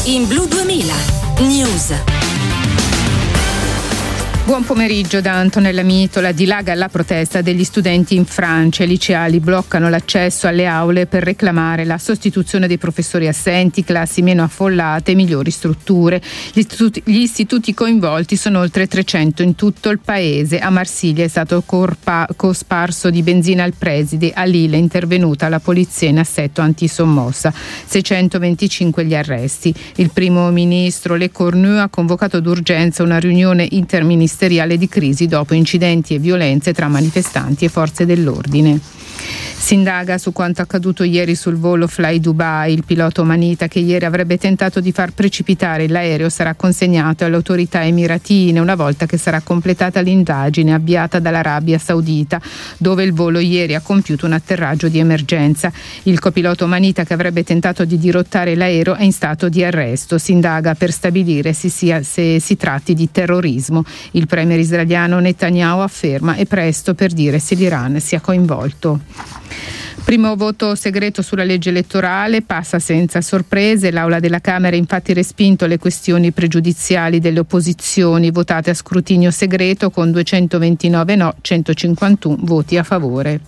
in Blu 2000 News. Buon pomeriggio da Antonella Mitola. Dilaga la protesta degli studenti in Francia. I liceali bloccano l'accesso alle aule per reclamare la sostituzione dei professori assenti, classi meno affollate e migliori strutture. Gli istituti coinvolti sono oltre 300 in tutto il paese. A Marsiglia è stato cosparso di benzina al preside. A Lille è intervenuta la polizia in assetto antisommossa. 625 gli arresti. Il primo ministro Le Cornu ha convocato d'urgenza una riunione interministeriale di crisi dopo incidenti e violenze tra manifestanti e forze dell'ordine. Si indaga su quanto accaduto ieri sul volo Fly Dubai. Il pilota omanita che ieri avrebbe tentato di far precipitare l'aereo sarà consegnato alle autorità emiratine una volta che sarà completata l'indagine avviata dall'Arabia Saudita, dove il volo ieri ha compiuto un atterraggio di emergenza. Il copilota omanita che avrebbe tentato di dirottare l'aereo è in stato di arresto. Si indaga per stabilire se si tratti di terrorismo. Il premier israeliano Netanyahu afferma è presto per dire se l'Iran sia coinvolto. Primo voto segreto sulla legge elettorale, passa senza sorprese. L'Aula della Camera ha infatti respinto le questioni pregiudiziali delle opposizioni votate a scrutinio segreto con 229 no, 151 voti a favore.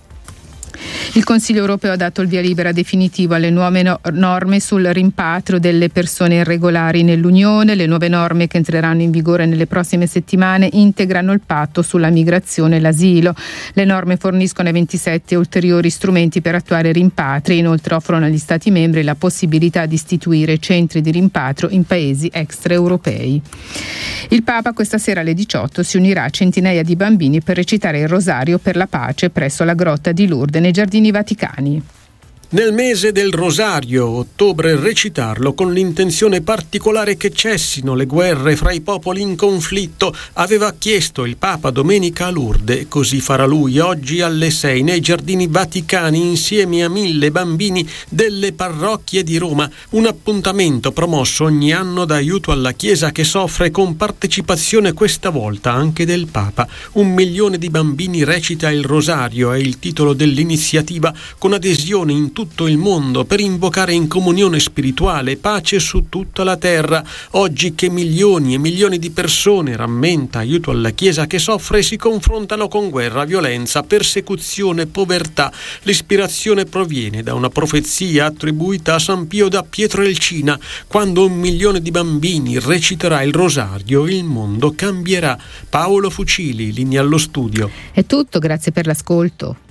Il Consiglio europeo ha dato il via libera definitivo alle nuove norme sul rimpatrio delle persone irregolari nell'Unione. Le nuove norme che entreranno in vigore nelle prossime settimane integrano il patto sulla migrazione e l'asilo. Le norme forniscono ai 27 ulteriori strumenti per attuare rimpatri e inoltre offrono agli Stati membri la possibilità di istituire centri di rimpatrio in paesi extraeuropei. Il Papa questa sera alle 18 si unirà a centinaia di bambini per recitare il Rosario per la pace presso la grotta di Lourdes nei Giardini Vaticani. Nel mese del Rosario, ottobre, recitarlo con l'intenzione particolare che cessino le guerre fra i popoli in conflitto, aveva chiesto il Papa domenica a Lourdes. Così farà lui oggi alle 6 nei Giardini Vaticani insieme a 1000 bambini delle parrocchie di Roma. Un appuntamento promosso ogni anno da Aiuto alla Chiesa che soffre, con partecipazione questa volta anche del Papa. 1 milione di bambini recita il Rosario, è il titolo dell'iniziativa, con adesione in tutto il mondo per invocare in comunione spirituale pace su tutta la terra. Oggi che milioni e milioni di persone, rammenta Aiuto alla Chiesa, che soffre e si confrontano con guerra, violenza, persecuzione, povertà. L'ispirazione proviene da una profezia attribuita a San Pio da Pietrelcina: quando 1 milione di bambini reciterà il Rosario, il mondo cambierà. Paolo Fucili, linea allo studio. È tutto, grazie per l'ascolto.